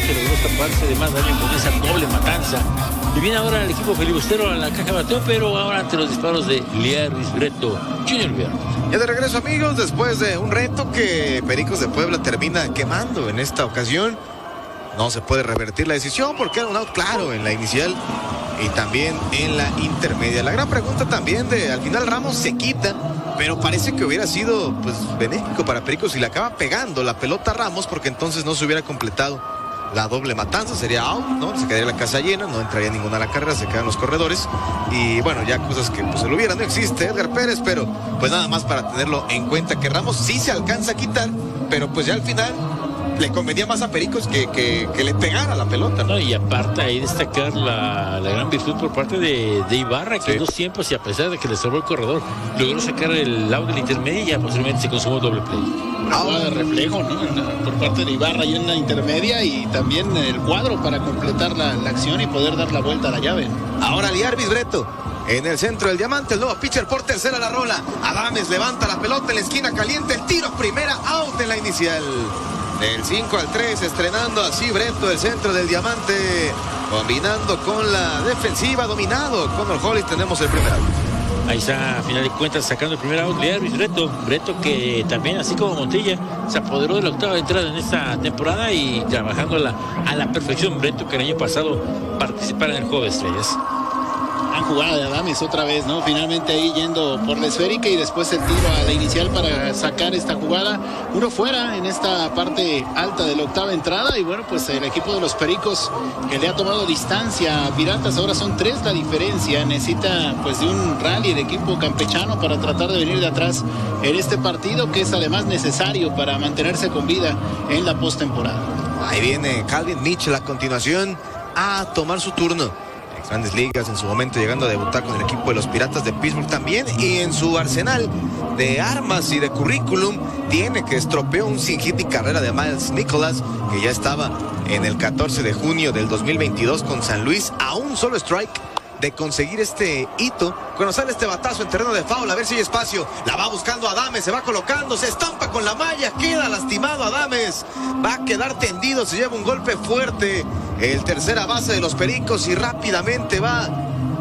que logró escaparse de más daño con esa doble matanza. Y viene ahora el equipo filibustero a la caja de bateo, pero ahora ante los disparos de Liarvis Breto Junior Viernes. Ya de regreso, amigos, después de un reto que Pericos de Puebla termina quemando en esta ocasión. No se puede revertir la decisión porque era un out claro en la inicial y también en la intermedia. La gran pregunta también de al final Ramos se quita, pero parece que hubiera sido pues benéfico para Pericos si le acaba pegando la pelota a Ramos, porque entonces no se hubiera completado la doble matanza, sería out, ¿no? Se quedaría la casa llena, no entraría ninguna a la carrera, se quedan los corredores y bueno, ya cosas que pues se lo hubiera, no existe Edgar Pérez, pero pues nada más para tenerlo en cuenta que Ramos sí se alcanza a quitar, pero pues ya al final le convenía más a Pericos que le pegara la pelota, ¿no? No, y aparte ahí destacar la gran virtud por parte de Ibarra, que en dos tiempos, y a pesar de que le salvó el corredor, logró sacar el out de la intermedia y ya posteriormente se consumó doble play. Una jugada de reflejo, ¿no? Por parte de Ibarra y en la intermedia, y también el cuadro para completar la acción y poder dar la vuelta a la llave. Ahora Liarvis Breto en el centro del diamante, el nuevo pitcher por tercera la rola. Adames levanta la pelota en la esquina caliente, el tiro primera, out en la inicial. Del 5 al 3, estrenando así Breto el centro del diamante, combinando con la defensiva, dominado Connor Hollis, tenemos el primer out. Ahí está, a final de cuentas, sacando el primer out, Liarvis Breto que también, así como Montilla, se apoderó de la octava entrada en esta temporada y trabajando a la perfección. Breto, que el año pasado participara en el Juego de Estrellas. Gran jugada de Adames otra vez, ¿no? Finalmente ahí yendo por la esférica y después el tiro a la inicial para sacar esta jugada. Uno fuera en esta parte alta de la octava entrada y bueno, pues el equipo de los Pericos que le ha tomado distancia a Piratas, ahora son 3 la diferencia. Necesita pues de un rally el equipo campechano para tratar de venir de atrás en este partido, que es además necesario para mantenerse con vida en la postemporada. Ahí viene Calvin Mitchell a continuación a tomar su turno. Grandes ligas, en su momento llegando a debutar con el equipo de los Piratas de Pittsburgh también, y en su arsenal de armas y de currículum tiene que estropeó un sin hit y carrera de Miles Nicholas, que ya estaba en el 14 de junio del 2022 con San Luis a un solo strike de conseguir este hito. Cuando sale este batazo en terreno de foul, a ver si hay espacio, la va buscando Adames, se va colocando, se estampa con la malla, queda lastimado Adames, va a quedar tendido, se lleva un golpe fuerte el tercera base de los Pericos y rápidamente va